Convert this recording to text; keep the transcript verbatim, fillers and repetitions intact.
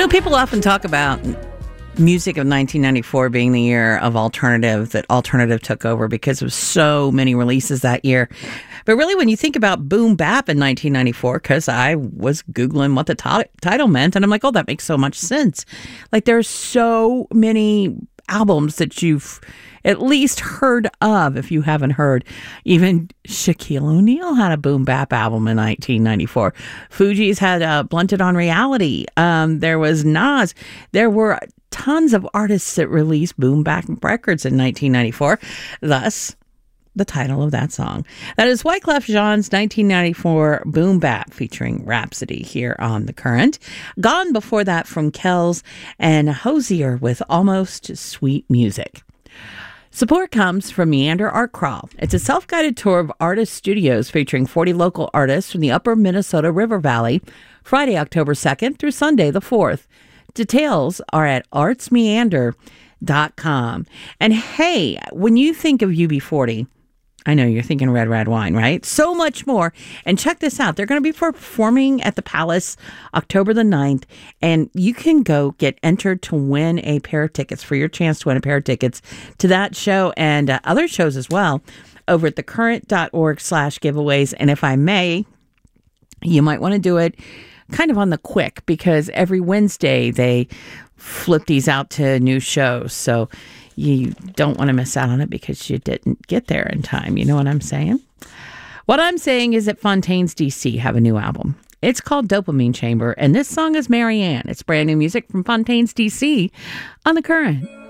know, people often talk about music of nineteen ninety-four being the year of alternative, that alternative took over because of so many releases that year. But really, when you think about boom bap in nineteen ninety-four, because I was Googling what the t- title meant, and I'm like, oh, that makes so much sense. Like, there's so many albums that you've at least heard of, if you haven't heard. Even Shaquille O'Neal had a boom bap album in nineteen ninety-four. Fugees had uh, Blunted on Reality. Um, there was Nas. There were tons of artists that released boom bap records in nineteen ninety-four. Thus, the title of that song. That is Wyclef Jean's nineteen ninety-four Boom Bap featuring Rhapsody here on The Current. Gone before that from Kells and Hosier with Almost Sweet Music. Support comes from Meander Art Crawl. It's a self-guided tour of artist studios featuring forty local artists from the upper Minnesota River Valley, Friday, October second through Sunday the fourth. Details are at arts meander dot com. And hey, when you think of U B forty, I know you're thinking Red Red Wine, right? So much more. And check this out. They're going to be performing at the Palace October the ninth, and you can go get entered to win a pair of tickets for your chance to win a pair of tickets to that show and uh, other shows as well over at thecurrent.org slash giveaways. And if I may, you might want to do it kind of on the quick, because every Wednesday they flip these out to new shows. So you don't want to miss out on it because you didn't get there in time. You know what I'm saying? What I'm saying is that Fontaines D C have a new album. It's called Dopamine Chamber, and this song is Marianne. It's brand new music from Fontaines D C on The Current.